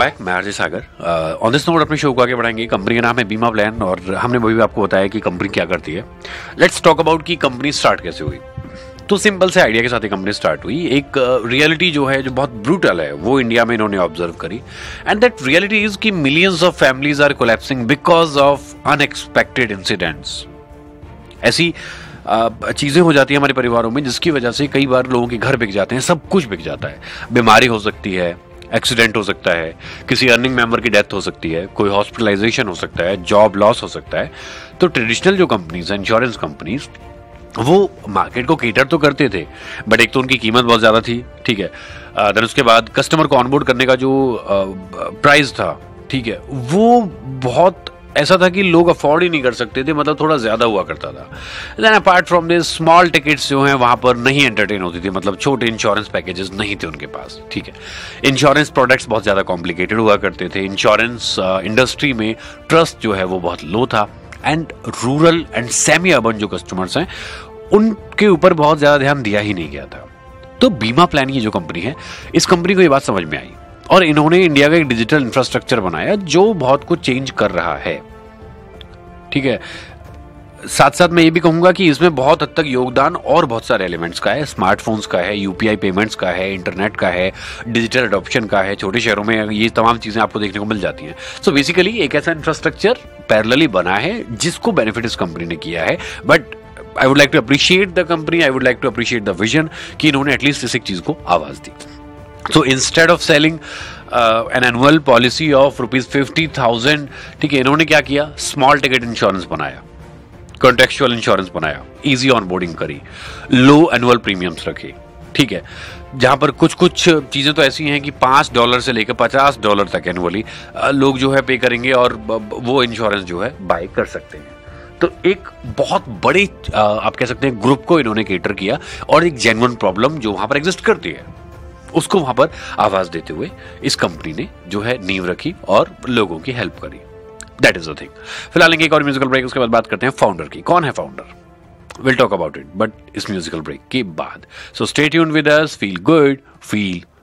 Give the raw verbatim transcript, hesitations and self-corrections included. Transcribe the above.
Back, मैं RJ Sagar. On this note अपने show को आगे बढ़ाएंगे। कंपनी का नाम है बीमा प्लान और हमने वही भी आपको बताया कि कंपनी क्या करती है। लेट्स टॉक अबाउट कि कंपनी स्टार्ट कैसे हुई। तो सिंपल से आइडिया के साथ ही कंपनी स्टार्ट हुई। एक रियलिटी uh, जो है जो बहुत ब्रूटल है वो इंडिया में इन्होंने ऑब्जर्व करी एंड दैट रियलिटी इज कि millions of families are collapsing because of unexpected incidents. ऐसी uh, चीजें हो जाती हैं हमारे परिवारों में जिसकी वजह से कई बार लोगों के घर बिक जाते हैं, सब कुछ बिक जाता है। बीमारी हो सकती है, एक्सीडेंट हो सकता है, किसी अर्निंग मेंबर की डेथ हो सकती है, कोई हॉस्पिटलाइजेशन हो सकता है, जॉब लॉस हो सकता है। तो ट्रेडिशनल जो कंपनीज है, इंश्योरेंस कंपनीज, वो मार्केट को केटर तो करते थे बट एक तो उनकी कीमत बहुत ज्यादा थी, ठीक है। देन उसके बाद कस्टमर को ऑनबोर्ड करने का जो प्राइस था, ठीक है, वो बहुत ऐसा था कि लोग अफोर्ड ही नहीं कर सकते थे, मतलब थोड़ा ज्यादा हुआ करता था। Then apart from this small tickets जो हैं वहां पर नहीं एंटरटेन होती थी, मतलब छोटे इंश्योरेंस पैकेजेस नहीं थे उनके पास, ठीक है। इंश्योरेंस प्रोडक्ट्स बहुत ज्यादा कॉम्प्लिकेटेड हुआ करते थे। इंश्योरेंस इंडस्ट्री में ट्रस्ट जो है वो बहुत लो था and rural and semi urban जो कस्टमर्स हैं उनके ऊपर बहुत ज्यादा ध्यान दिया ही नहीं गया था। तो बीमा प्लान की जो कंपनी है, इस कंपनी को ये बात समझ में आई और इन्होंने इंडिया का एक डिजिटल इंफ्रास्ट्रक्चर बनाया जो बहुत कुछ चेंज कर रहा है, ठीक है। साथ साथ मैं ये भी कहूंगा कि इसमें बहुत हद तक योगदान और बहुत सारे एलिमेंट्स का है। स्मार्टफोन्स का है, यूपीआई पेमेंट्स का है, इंटरनेट का है, डिजिटल अडॉप्शन का है। छोटे शहरों में ये तमाम चीजें आपको देखने को मिल जाती हैं। सो बेसिकली एक ऐसा इंफ्रास्ट्रक्चर पैरेलली बना है जिसको बेनिफिट इस कंपनी ने किया है। But I would like to appreciate the company, I would like to appreciate the vision कि इन्होंने एटलीस्ट इस एक चीज को आवाज दी। So instead of selling an annual policy of rupees fifty thousand, ठीक है, इन्होंने क्या किया, स्मॉल टिकट इंश्योरेंस बनाया, कॉन्टेक्चुअल इंश्योरेंस बनाया, इजी ऑनबोर्डिंग करी, लो एनुअल प्रीमियम्स रखे, ठीक है। जहां पर कुछ कुछ चीजें तो ऐसी हैं कि पांच डॉलर से लेकर पचास डॉलर तक एनुअली लोग जो है पे करेंगे और वो इंश्योरेंस जो है बाय कर सकते हैं। तो एक बहुत बड़े आप कह सकते हैं ग्रुप को इन्होंने केटर किया और एक जेन्युइन प्रॉब्लम जो वहां पर एग्जिस्ट करती है उसको वहां पर आवाज देते हुए इस कंपनी ने जो है नींव रखी और लोगों की हेल्प करी। That is the thing. फिलहाल एक और म्यूजिकल ब्रेक, उसके बाद बात करते हैं फाउंडर की। कौन है founder, will talk about it but इस म्यूजिकल ब्रेक के बाद। So stay tuned with us, feel good, feel